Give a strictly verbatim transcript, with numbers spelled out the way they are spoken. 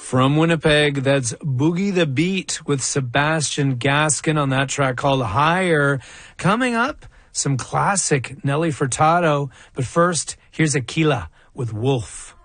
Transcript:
From Winnipeg, that's Boogie the Beat with Sebastian Gaskin on that track called Higher. Coming up, some classic Nelly Furtado. But first, here's Aquila with Wolf.